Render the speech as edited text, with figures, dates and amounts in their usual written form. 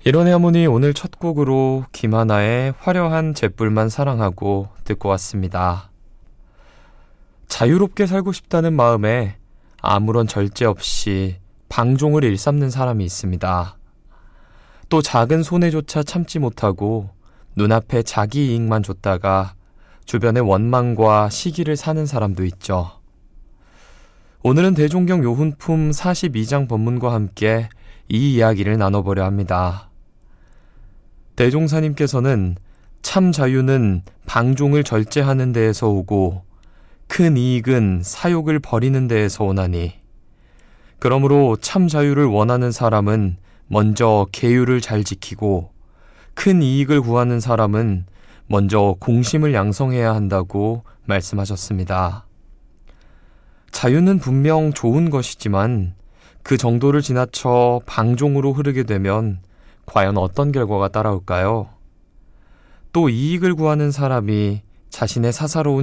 이런의 하모니 오늘 첫 곡으로 김하나의 화려한 잿불만 사랑하고 듣고 왔습니다. 자유롭게 살고 싶다는 마음에 아무런 절제 없이 방종을 일삼는 사람이 있습니다. 또 작은 손해조차 참지 못하고 눈앞에 자기 이익만 줬다가 주변의 원망과 시기를 사는 사람도 있죠. 오늘은 대종경 요훈품 42장 법문과 함께 이 이야기를 나눠보려 합니다. 대종사님께서는 참 자유는 방종을 절제하는 데에서 오고 큰 이익은 사욕을 버리는 데에서 오나니, 그러므로 참 자유를 원하는 사람은 먼저 계율을 잘 지키고 큰 이익을 구하는 사람은 먼저 공심을 양성해야 한다고 말씀하셨습니다. 자유는 분명 좋은 것이지만 그 정도를 지나쳐 방종으로 흐르게 되면 과연 어떤 결과가 따라올까요? 또 이익을 구하는 사람이 자신의 사사로운